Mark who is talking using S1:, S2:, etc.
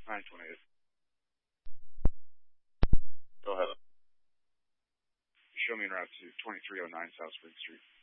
S1: 928.
S2: Go ahead.
S1: Show me en route to 2309 South Spring Street.